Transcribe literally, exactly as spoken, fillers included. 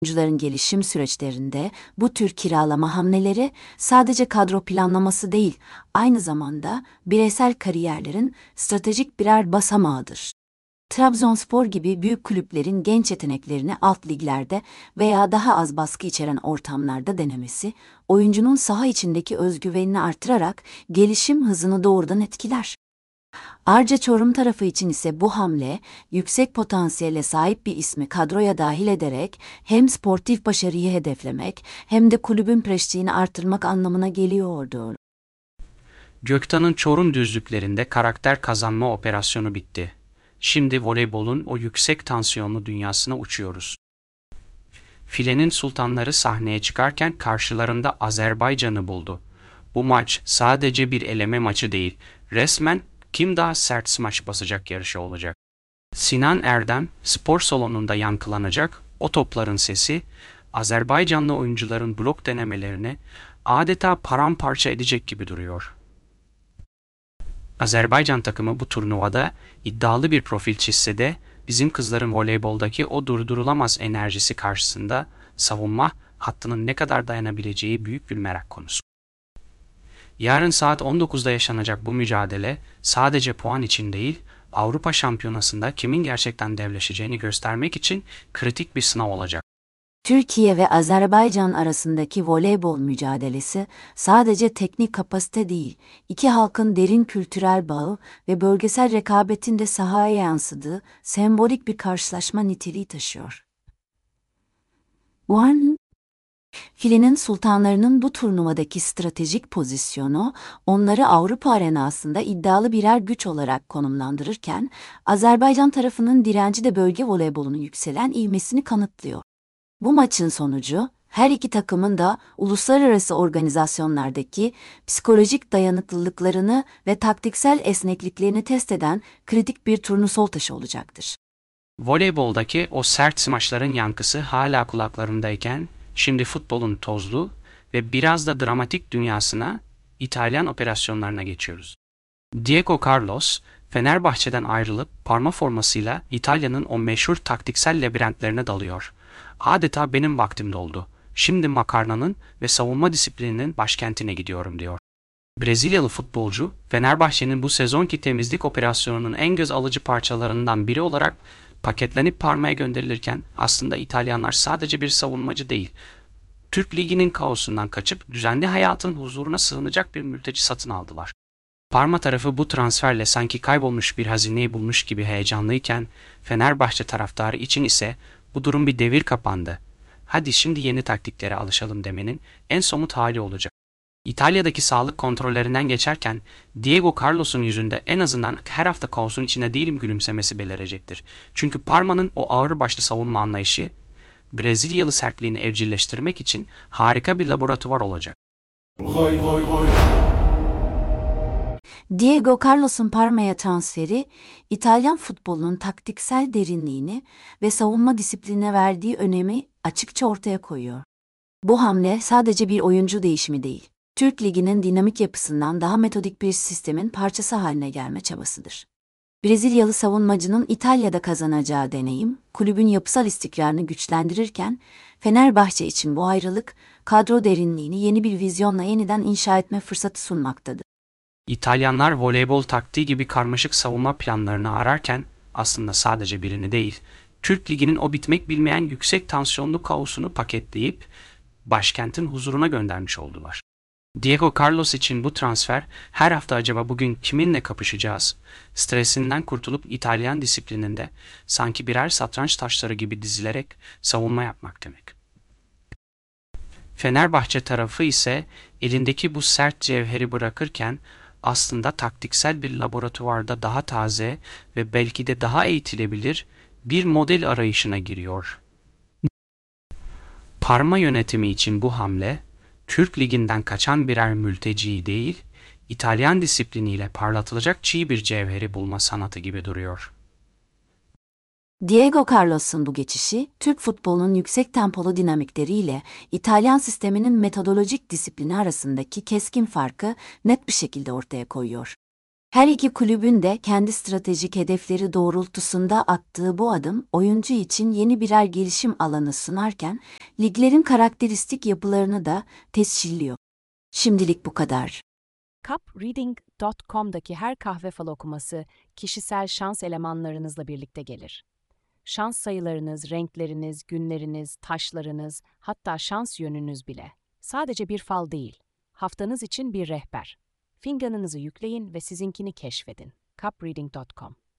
Oyuncuların gelişim süreçlerinde bu tür kiralama hamleleri sadece kadro planlaması değil, aynı zamanda bireysel kariyerlerin stratejik birer basamağıdır. Trabzonspor gibi büyük kulüplerin genç yeteneklerini alt liglerde veya daha az baskı içeren ortamlarda denemesi, oyuncunun saha içindeki özgüvenini artırarak gelişim hızını doğrudan etkiler. Ayrıca Çorum tarafı için ise bu hamle, yüksek potansiyele sahip bir ismi kadroya dahil ederek hem sportif başarıyı hedeflemek hem de kulübün prestijini artırmak anlamına geliyordu. Göktan'ın Çorum düzlüklerinde karakter kazanma operasyonu bitti. Şimdi voleybolun o yüksek tansiyonlu dünyasına uçuyoruz. Filenin sultanları sahneye çıkarken karşılarında Azerbaycan'ı buldu. Bu maç sadece bir eleme maçı değil, resmen kim daha sert smaç basacak yarışı olacak. Sinan Erdem spor salonunda yankılanacak, o topların sesi Azerbaycanlı oyuncuların blok denemelerini adeta paramparça edecek gibi duruyor. Azerbaycan takımı bu turnuvada iddialı bir profil çizse de bizim kızların voleyboldaki o durdurulamaz enerjisi karşısında savunma hattının ne kadar dayanabileceği büyük bir merak konusu. Yarın saat on dokuzda yaşanacak bu mücadele sadece puan için değil, Avrupa Şampiyonası'nda kimin gerçekten devleşeceğini göstermek için kritik bir sınav olacak. Türkiye ve Azerbaycan arasındaki voleybol mücadelesi sadece teknik kapasite değil, iki halkın derin kültürel bağı ve bölgesel rekabetin de sahaya yansıdığı sembolik bir karşılaşma niteliği taşıyor. One Filenin sultanlarının bu turnuvadaki stratejik pozisyonu onları Avrupa arenasında iddialı birer güç olarak konumlandırırken, Azerbaycan tarafının direnci de bölge voleybolunun yükselen ivmesini kanıtlıyor. Bu maçın sonucu, her iki takımın da uluslararası organizasyonlardaki psikolojik dayanıklılıklarını ve taktiksel esnekliklerini test eden kritik bir turnusol taşı olacaktır. Voleyboldaki o sert smaçların yankısı hala kulaklarımdayken, şimdi futbolun tozlu ve biraz da dramatik dünyasına, İtalyan operasyonlarına geçiyoruz. Diego Carlos, Fenerbahçe'den ayrılıp parma formasıyla İtalya'nın o meşhur taktiksel labirentlerine dalıyor. Adeta benim vaktim doldu. Şimdi makarnanın ve savunma disiplininin başkentine gidiyorum diyor. Brezilyalı futbolcu, Fenerbahçe'nin bu sezonki temizlik operasyonunun en göz alıcı parçalarından biri olarak paketlenip Parma'ya gönderilirken aslında İtalyanlar sadece bir savunmacı değil, Türk Ligi'nin kaosundan kaçıp düzenli hayatın huzuruna sığınacak bir mülteci satın aldılar. Parma tarafı bu transferle sanki kaybolmuş bir hazineyi bulmuş gibi heyecanlıyken, Fenerbahçe taraftarı için ise bu durum bir devir kapandı. Hadi şimdi yeni taktiklere alışalım demenin en somut hali olacak. İtalya'daki sağlık kontrollerinden geçerken Diego Carlos'un yüzünde en azından her hafta kaosun içinde değilim gülümsemesi belirecektir. Çünkü Parma'nın o ağırbaşlı savunma anlayışı Brezilyalı sertliğini evcilleştirmek için harika bir laboratuvar olacak. Goy goy goy. Diego Carlos'un Parma'ya transferi, İtalyan futbolunun taktiksel derinliğini ve savunma disiplinine verdiği önemi açıkça ortaya koyuyor. Bu hamle sadece bir oyuncu değişimi değil, Türk Ligi'nin dinamik yapısından daha metodik bir sistemin parçası haline gelme çabasıdır. Brezilyalı savunmacının İtalya'da kazanacağı deneyim, kulübün yapısal istikrarını güçlendirirken, Fenerbahçe için bu ayrılık, kadro derinliğini yeni bir vizyonla yeniden inşa etme fırsatı sunmaktadır. İtalyanlar voleybol taktiği gibi karmaşık savunma planlarını ararken aslında sadece birini değil, Türk Ligi'nin o bitmek bilmeyen yüksek tansiyonlu kaosunu paketleyip başkentin huzuruna göndermiş oldular. Diego Carlos için bu transfer her hafta acaba bugün kiminle kapışacağız stresinden kurtulup İtalyan disiplininde sanki birer satranç taşları gibi dizilerek savunma yapmak demek. Fenerbahçe tarafı ise elindeki bu sert cevheri bırakırken aslında taktiksel bir laboratuvarda daha taze ve belki de daha eğitilebilir bir model arayışına giriyor. Parma yönetimi için bu hamle, Türk Ligi'nden kaçan birer mülteciyi değil, İtalyan disipliniyle parlatılacak çiğ bir cevheri bulma sanatı gibi duruyor. Diego Carlos'un bu geçişi, Türk futbolunun yüksek tempolu dinamikleriyle İtalyan sisteminin metodolojik disiplini arasındaki keskin farkı net bir şekilde ortaya koyuyor. Her iki kulübün de kendi stratejik hedefleri doğrultusunda attığı bu adım, oyuncu için yeni birer gelişim alanı sunarken, liglerin karakteristik yapılarını da tescilliyor. Şimdilik bu kadar. cup reading nokta com'daki her kahve falı okuması kişisel şans elemanlarınızla birlikte gelir. Şans sayılarınız, renkleriniz, günleriniz, taşlarınız, hatta şans yönünüz bile. Sadece bir fal değil, haftanız için bir rehber. Finganınızı yükleyin ve sizinkini keşfedin. cup reading nokta com